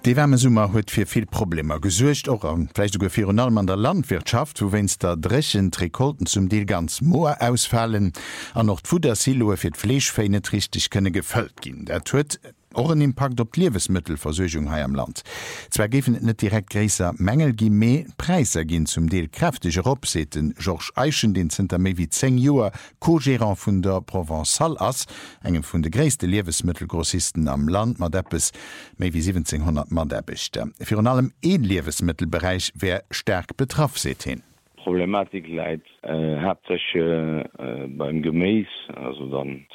Die Wärmesummer huet fir viel Probleme gesuercht och anläich go fir allem an der Landwirtschaft, wo wenns der drechen Rekolten zum Deel ganz Moor ausfallen, an noch d'Fudersiloe fir d'Fleechfeine richtig kënne gefëllt ginn. Der huet och een Impact op d'Liewesmittelversøchung hai am Land. Zwer gifen net direkt gräser Mängel gi méi Preiser ginn zum Deel kräftiger opseten George Eichen den Zter méi wie 10 Joer Co-Gérant vun der Provençal ass, engem vun de gréste Liewesmittelgrossisten am Land mat deppes méi wie 1700 Mann derbechte. Fi an allem Liewesmittelbereich wär sterk betraff seet hin. Problematik leit hauptsächlich beim Gemäß, also dann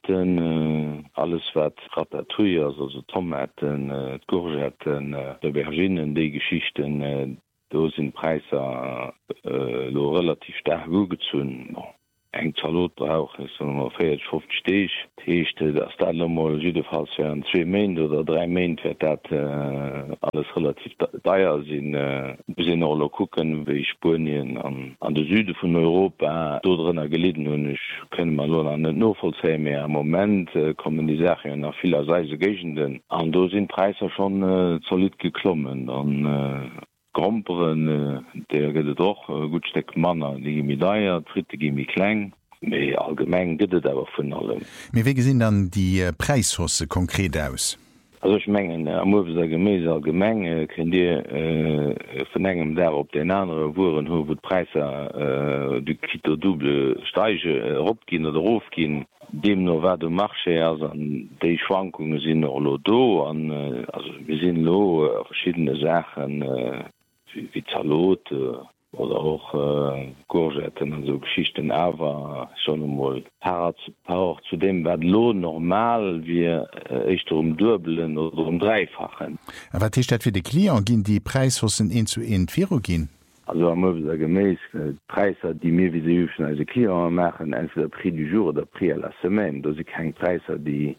Zaloten, alles wat Ratatouille, also Tomaten, Courgetten, Auberginen, die Geschichten, da sind Preise relativ stark hochgezogen. Eng Zalot auch ist 40, 50 Stich. Techte das da mal jedenfalls für 2 Monate oder 3 Monate wird das alles relativ teuer sind. Wir sind auch gucken, wie Spanien an der Süden von Europa dort drin gelitten und ich kann mal nur an den Notfallsheim mehr. Im Moment kommen die Sachen nach vieler Seite Gegenden und da sind Preise schon solid geklommen. Und Gromperen, der gëtt doch gut steck Manner, die gi mi daier, dritte gi mi kleng, méi allgemeng gëtt awer vun allem. Wie wege sinn dann die Preishosse konkret aus? Also ich mengen am Mower Gemäes allgemeng kën Dir vun engem der op den andere Wuren ho wo Preiser du Kito double steige opginn oder ofginn, dem no wer du marché an déi Schwankungen sinn lo do an wir sinn lo verschiedene Sachen wie Zalot oder auch Courgetten an so Geschichten awer schon mal Power zu dem wat lo normal wie echt dubelen oder dreifachen. Wat dat fir de Klier ginn die Preishossen en zu en Viro ginn? Also am Mower Gemäes Preiser, die mir wie se üchen als Klier machen entweder Prix du jour oder Prix à la semaine, da se kein Preiser, die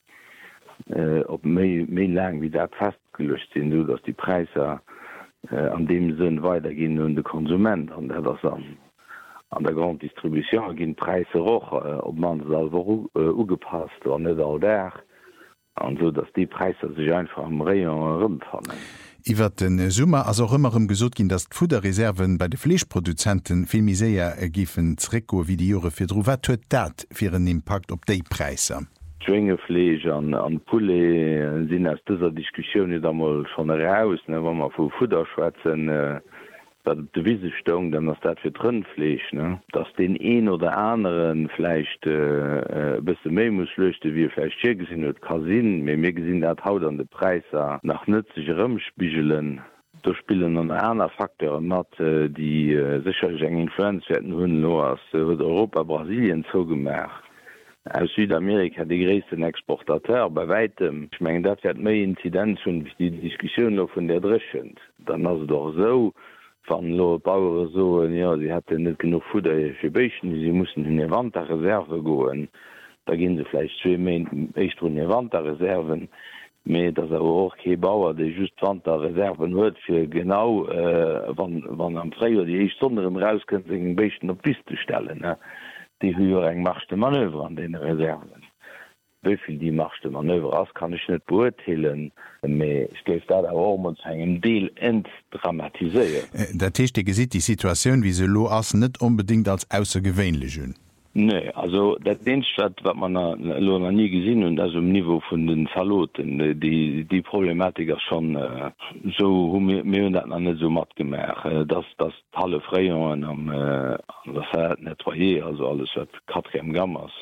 op méi lang wie dat fastgelöscht sind, du dats die Preiser an dem Sinn weitergehen und de Konsument an der das an der Grunddistribution gin Preise och ob man selber ugepasst oder net all der an so dass die Preise sich einfach am Rayon rumfannen. Iwer den Summer as rëmmerem gesot ginn, dat d'Fuderreserven bei de Fleechproduzenten viel miséier gifen d'Reko wie die Jore fir Dr wat huet dat fir een Impact op déi Preiser. Zwingefleeg an Pulle sinn as dëser Diskussionioun da mal schon heraus, wann man vu Fuder schwätzen dat de Wisestung, dann ass dat fir Trënnfleech, dats den een oder anderen fleicht bësse méi muss lechte wie fleich hier gesinn huet Kasinn, méi mé gesinn dat haut an de Preiser nach nëtzeg Rëmspigelen. Da spielen an einer Faktor mat, die sicher eng Influenz werden hunn lo ass huet Europa Brasilien zogemerk. Aus Südamerika de gréessten Exportateur bei weitem. Ich meng dat fir méi Inzidenz hun die Diskussion noch vun der dreschend. Dann ass doch so van lo Bauer so ja, sie hat net genug Fuder fir bechen, sie mussssen hun Wand der Reserve goen. Da ginn se fleich 2 echt hun Wand der Reserven. Me dats och ke Bauer de just Wand der Reserven huet fir genau wann am Fréier die eich sonderem rauskën eng bechten op Piste stellen. Die höher eng machte Manöver an den Reserven. Wieviel die machte Manöver ass kann ich net beurteilen, ich geef dat uns engem Deel entdramatiseiert. Der Techte gesit die Situation wie se lo ass net unbedingt als aussergewöhnlich hun. Nee, also dat Dienststadt wat man lo nie gesinn und as Niveau vun den Zaloten die Problematik schon so mé dat net so mat gemerk, dass das alle Freiungen am das nettoyer, also alles wat 4 Gammers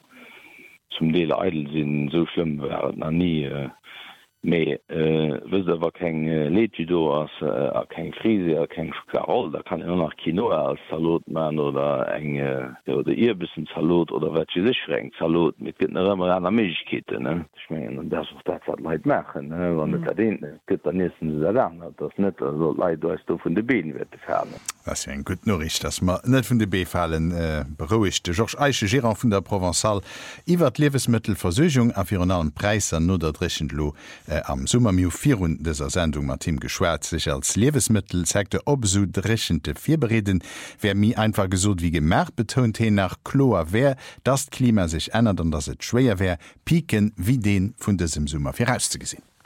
zum Deel Eidel sinn so schlimm werden an nie méi war keng Ledo ass keng Krise keng Karol, da kann nach Kino als Salotmann oder eng oder ihr bisssen Salot oder wat sech eng Salot mit ëmmer an der Milchkete schmengen dat dat leit machen wann net der nesten das net Leiit du vun de Been wette fernen. Das ja en gut Norrich, dats ma net vun de B-Fallen berouigchte. George Eiche Gérant vun der Provençal iwwer d'Liewesmittelversøchung a fir an allen Preiser no der drechen Lo am Summer mi virun deser Sendung mat Team geschwert sich als Liewesmittel zeigte opsu drechente Vierbereden, wer mi einfach gesot wie gemerk betont hin nach Kloer wär, dat Klima sich ändert an dass et schwéier wär, piken wie den vun desem Summer fir auszugesinn.